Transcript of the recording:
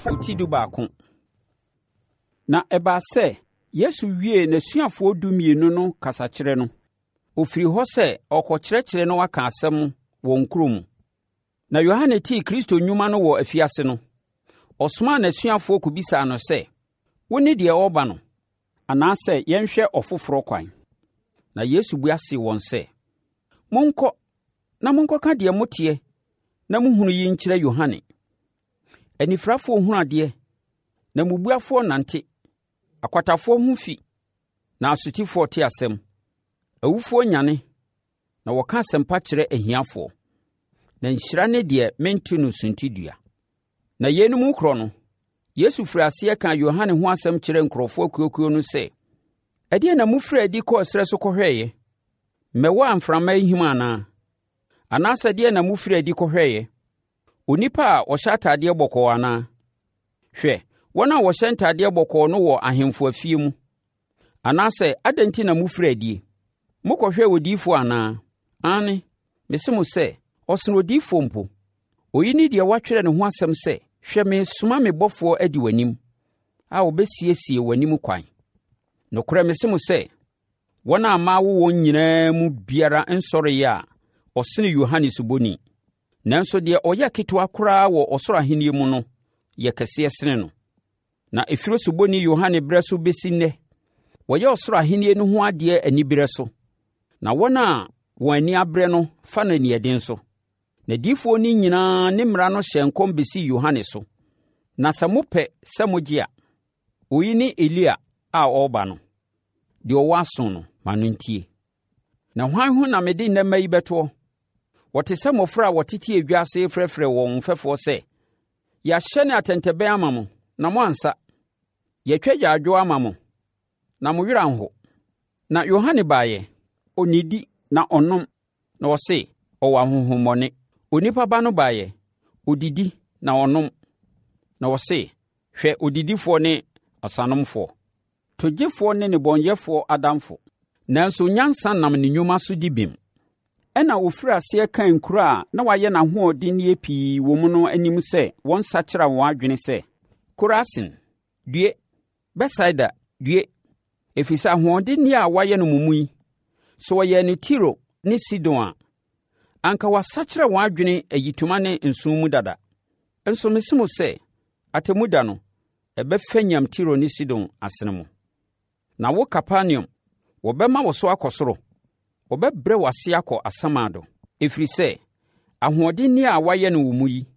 Otidu baako. Na eba sɛ Yesu wie n'asuafoɔ 12 no kasa kyerɛ no. Ofiri hɔ sɛ ɔkɔkyerɛkyerɛ no aka asɛm wɔ nkuro mu. Na Yohane tii Kristo nnwuma no wɔ afiase no. Ɔsomaa n'asuafoɔ kɔbisaa no sɛ, "Wo ne deɛ ɔreba no, anaasɛ yɛnhwɛ ɔfoforɔ kwan?" Na Yesu buasee wɔn sɛ, "Monkɔ na monkɔka deɛ moteɛ na mohunu yi nkyerɛ Yohane. Anifirafoɔ hunu adeɛ, na mmubuafoɔ nante, akwatafoɔ ho fi, na asotifoɔ te asɛm, awufoɔ nyane, na wɔka asɛmpa kyerɛ ahiafoɔ. Na nhyira ne deɛ mento no suntidua." Na yeinom korɔ no, Yesu firi aseɛ kaa Yohane ho asɛm kyerɛ nkurɔfoɔ kuokuo no sɛ, "Ɛdeɛn na mofiri adi kɔɔ ɛserɛ so kɔhwɛeɛ? Mmɛwɔ a mframa ahim anaa? Anaasɛ deɛn na mofiri adi kɔhwɛeɛ? Onipa a ɔhyɛ atadeɛ bɔkɔɔ anaa? Hwɛ, wɔn a wɔhyɛ ntadeɛ bɔkɔɔ no wɔ ahemfo afie mu. Anaasɛ adɛn nti na mofiri adie? Mokɔhwɛ odiyifoɔ anaa? Aane, mese mo sɛ, ɔsene odiyifoɔ mpo. Oyi ne deɛ wɔatwerɛ ne ho asɛm sɛ, 'Hwɛ me soma me bɔfoɔ adi w'anim, a wɔbɛsiesie w'anim kwan.' Nokorɛ mese mo sɛ, wɔn a mmaa wo wɔn nyinaa mu biara nsɔreeɛ a ɔsene Yohane subɔni. Nanso deɛ ɔyɛ ketewa koraa wɔ ɔsoro ahenni mu no yɛ kɛseɛ sene no. Na ɛfiri subɔni Yohane berɛ so bɛsi nnɛ, wɔyɛ ɔsoro ahenni no ho adeɛ aniberɛ so. Na wɔn a wɔn ani abrɛ no fa no aniɛden so. Na diyifoɔ no nyinaa ne mmara no hyɛ nkɔm bɛsii Yohane so. Na sɛ mopɛ sɛ mogye a, oyi ne Elia a ɔreba no. Deɛ ɔwɔ aso no, ma no ntie. Na hwan ho na mede nnɛmma yi bɛtoɔ? Wɔte sɛ mmɔfra a wɔtete edwaase frɛfrɛ wɔn mfɛfoɔ sɛ, yɛahyɛ ne atɛntɛbɛn ama mo, na moansa. Yɛtwa gyaadwo ama mo, na mo werɛ anho. Na Yohane baeɛ, ɔnnidi na ɔnom, na ɔse, ɔwɔ ahonhommɔne. Onipa Ba no baeɛ, ɔdidi na ɔnom, na ɔse, hwɛ odidifoɔ ne asanomfoɔ, togyefoɔ ne nnebɔneyɛfoɔ adamfo. Nanso nyansa nam ne nnwuma so di bem. Ɛna ɔfiri aseɛ kan nkuro a na wayɛ n'ahoɔdenneɛ pii wɔ mu no anim sɛ wɔnsakyera wɔn adwene sɛ, Korasin, due! Betsaida, due! Ɛfiri sɛ ahoɔdenneɛ a wayɛ no mo mu yi, sɛ wɔyɛɛ no Tiro ne Sidon a, anka wasakyera wɔn adwene ayitoma ne nson mu dada. Nso mese mo sɛ, atemmuda no, ɛbɛfanyam Tiro ne Sidon asene mo. Na wo Kapernaum, wɔbɛma wo so akɔ soro. Wɔbɛbrɛ w'ase akɔ Asamado. Ɛfiri sɛ, ahoɔdenneɛ a wayɛ no wɔ mu yi,